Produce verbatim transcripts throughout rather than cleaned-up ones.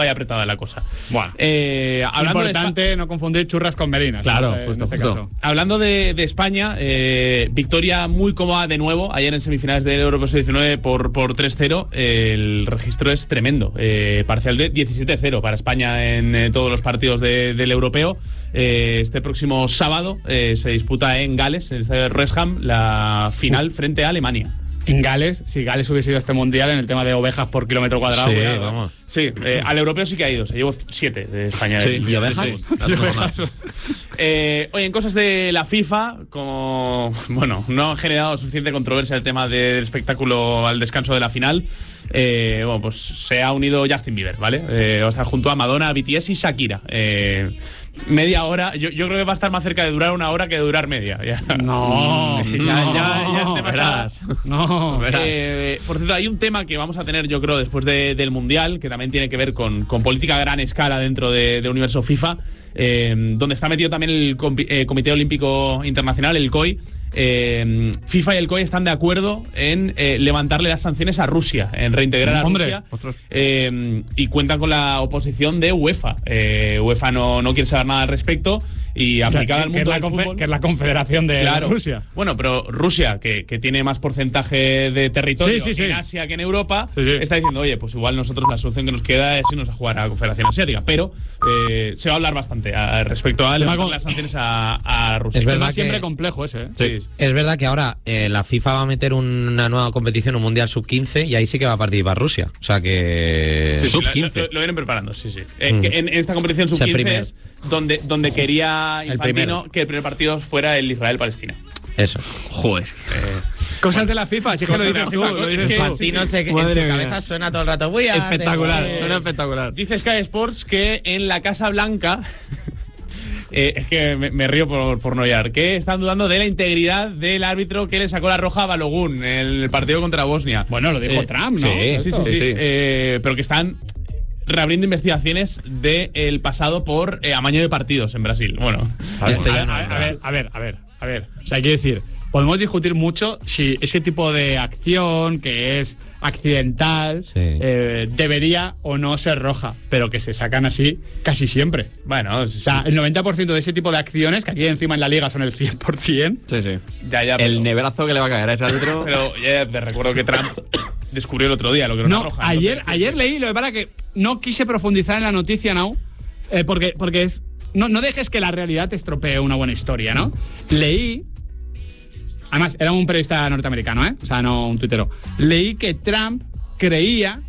vaya apretada la cosa. Bueno, eh, hablando importante de Espa- no confundir churras con merinas. Claro, en justo, este justo. caso. Hablando de, de España, eh, victoria muy cómoda de nuevo ayer en semifinales del Europeo sub diecinueve por, por tres cero. Eh, el registro es tremendo. Eh, parcial de diecisiete cero para España en eh, todos los partidos de, del Europeo. Eh, este próximo sábado eh, se disputa en Gales, en el estadio de Wrexham, la final uh. frente a Alemania. En Gales, si Gales hubiese ido a este mundial en el tema de ovejas por kilómetro cuadrado. Sí, cuidado. vamos. Sí, eh, al europeo sí que ha ido. Se llevó siete de España. Sí, y ovejas. Sí. Y ovejas. Eh, oye, en cosas de la FIFA, como bueno, no ha generado suficiente controversia el tema del espectáculo al descanso de la final. Eh, bueno, pues se ha unido Justin Bieber, ¿vale? Eh, va a estar junto a Madonna, B T S y Shakira. Eh, media hora, yo, yo creo que va a estar más cerca de durar una hora que de durar media. Ya. No, ya, no, ya, ya el tema verás. está- no. Verás. Eh, por cierto, hay un tema que vamos a tener, yo creo, después de- del Mundial, que también tiene que ver con, con política a gran escala dentro de, de Universo FIFA, eh, donde está metido también el compi- eh, Comité Olímpico Internacional, el C O I. Eh, FIFA y el C O I están de acuerdo en eh, levantarle las sanciones a Rusia, en reintegrar a Hombre, Rusia, ostras. eh, y cuentan con la oposición de UEFA. Eh, UEFA no, no quiere saber nada al respecto y aplicada al que, es mundo la del confe- fútbol. que es la confederación de Claro. Rusia. Bueno, pero Rusia, que, que tiene más porcentaje de territorio Sí, sí, sí. en Asia que en Europa, Sí, sí. está diciendo, oye, pues igual nosotros la solución que nos queda es irnos a jugar a la Confederación Asiática. Pero eh, se va a hablar bastante a, respecto a levantar con- las sanciones a, a Rusia. Es verdad Tema que- siempre complejo ese, ¿eh? Sí. Es verdad que ahora eh, la FIFA va a meter una nueva competición, un Mundial sub quince, y ahí sí que va a participar Rusia. O sea que... Sí, sí, sub lo- quince. Lo, lo vienen preparando, sí, sí. Eh, Mm. que en, en esta competición Es el sub quince primer. es donde, donde quería El Infantino primero. que el primer partido fuera el Israel-Palestina. Eso. Joder. Cosas de la FIFA, si es que lo Cosas de dices la tú, FIFA, lo dices que- tú. Infantino se, en Madre su mía. cabeza suena todo el rato. Voy a Espectacular, te- suena espectacular. Dice Sky Sports que en la Casa Blanca, eh, es que me, me río por, por no hallar, que están dudando de la integridad del árbitro que le sacó la roja a Balogun en el partido contra Bosnia. Bueno, lo dijo Eh, Trump, ¿no? sí, Sí, sí, Esto. sí. Sí, sí. Eh, pero que están reabriendo investigaciones del pasado por eh, amaño de partidos en Brasil. Bueno, Este A ya ver, no a, entra. ver, a ver, a ver, a ver. O sea, hay que decir, podemos discutir mucho si ese tipo de acción que es accidental Sí. eh, debería o no ser roja, pero que se sacan así casi siempre. bueno, sí, O sea, el noventa por ciento de ese tipo de acciones, que aquí encima en la liga son el cien por ciento, Sí, sí. ya, ya. El pero- neverazo que le va a caer a ese árbitro. Pero ya te recuerdo que Trump descubrió el otro día lo que era una no, roja. ayer, entonces- ayer leí, lo que pasa que no quise profundizar en la noticia, ¿no? Eh, porque, porque es. No, no dejes que la realidad te estropee una buena historia, ¿no? Leí. Además, era un periodista norteamericano, ¿eh? O sea, no un tuitero. Leí que Trump creía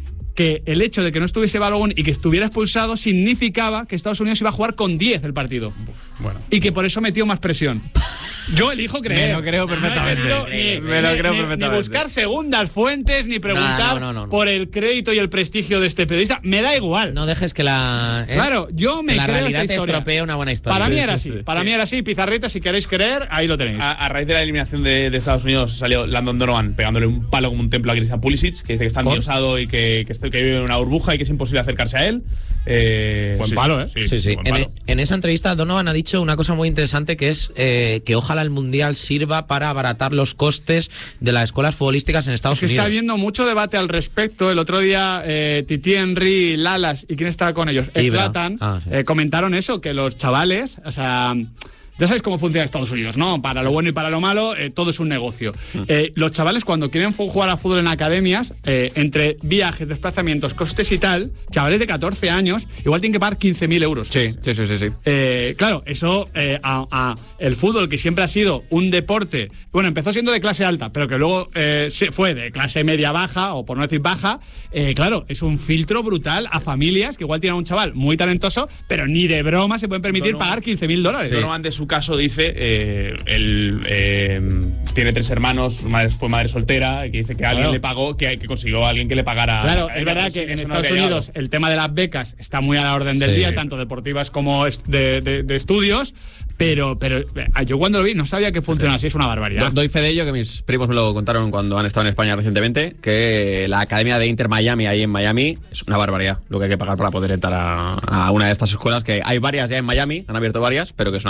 que el hecho de que no estuviese Balogun y que estuviera expulsado significaba que Estados Unidos iba a jugar con diez el partido. Bueno. Y que por eso metió más presión. Yo elijo creer. Me lo creo perfectamente. No he querido ni, Me lo ni- creo ni- perfectamente. ni buscar segundas fuentes, ni preguntar No, no, no, no. por el crédito y el prestigio de este periodista. Me da igual. No dejes que la... ¿eh? Claro, yo me que la creo realidad esta te historia. estropee una buena historia. Para mí Sí, era sí, así. sí. Para mí era así. Pizarrita, si queréis creer, ahí lo tenéis. A, a raíz de la eliminación de, de Estados Unidos salió Landon Donovan pegándole un palo como un templo a Christian Pulisic, que dice que está ¿Por? endiosado y que, que, está- que vive en una burbuja y que es imposible acercarse a él. Eh, Buen sí, palo, sí, ¿eh? Sí, sí. buen En, palo. en esa entrevista Donovan ha dicho una cosa muy interesante, que es eh, que ojalá el Mundial sirva para abaratar los costes de las escuelas futbolísticas en Estados Es que Unidos. está habiendo mucho debate al respecto. El otro día, eh, Titi Henry, Lalas y quién estaba con ellos, Ibra. Zlatan, Ah, sí. eh, comentaron eso, que los chavales, o sea, ya sabéis cómo funciona Estados Unidos, ¿no? Para lo bueno y para lo malo, eh, todo es un negocio. Eh, los chavales, cuando quieren fu- jugar a fútbol en academias, eh, entre viajes, desplazamientos, costes y tal, chavales de catorce años, igual tienen que pagar quince mil euros. Sí, sí, sí, sí. sí. Eh, claro, eso eh, a, a el fútbol, que siempre ha sido un deporte, bueno, empezó siendo de clase alta, pero que luego eh, se fue de clase media baja, o por no decir baja, eh, claro, es un filtro brutal a familias que igual tienen a un chaval muy talentoso, pero ni de broma se pueden permitir Donovan- pagar quince mil dólares. Donovan, de su caso, dice, eh, él eh, tiene tres hermanos, su madre fue madre soltera, que dice que alguien Claro. le pagó, que, que consiguió a alguien que le pagara. Claro, la es verdad academia, que en eso no Estados habría Unidos llegado. el tema de las becas está muy a la orden del Sí. día, tanto deportivas como est- de, de- de estudios, pero, pero eh, yo cuando lo vi no sabía que funcionaba así, es una barbaridad. Do- Doy fe de ello, que mis primos me lo contaron cuando han estado en España recientemente, que la academia de Inter Miami, ahí en Miami, es una barbaridad lo que hay que pagar para poder entrar a, a una de estas escuelas, que hay varias ya en Miami, han abierto varias, pero que es una barbaridad.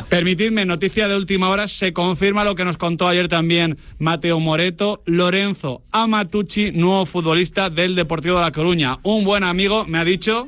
Permitidme, noticia de última hora, se confirma lo que nos contó ayer también Mateo Moreto. Lorenzo Amatucci, nuevo futbolista del Deportivo de La Coruña. Un buen amigo me ha dicho